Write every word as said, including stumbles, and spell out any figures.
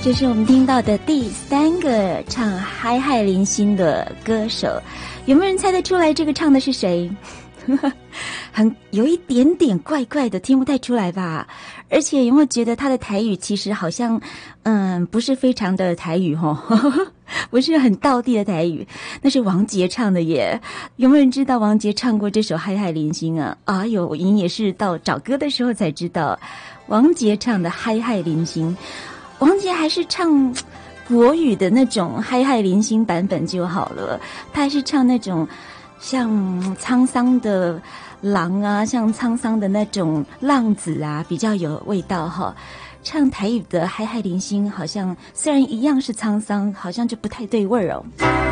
这是我们听到的第三个唱嗨嗨零星的歌手，有没有人猜得出来这个唱的是谁？很有一点点怪怪的，听不太出来吧？而且有没有觉得他的台语其实好像嗯不是非常的台语齁，不是很道地的台语，那是王杰唱的耶。有没有人知道王杰唱过这首嗨嗨零星啊？啊有，我也是到找歌的时候才知道王杰唱的嗨嗨零星。王杰还是唱国语的那种嗨嗨零星版本就好了，他还是唱那种像沧桑的狼啊，像沧桑的那种浪子啊，比较有味道哈。唱台语的嗨嗨零星好像虽然一样是沧桑，好像就不太对味儿哦。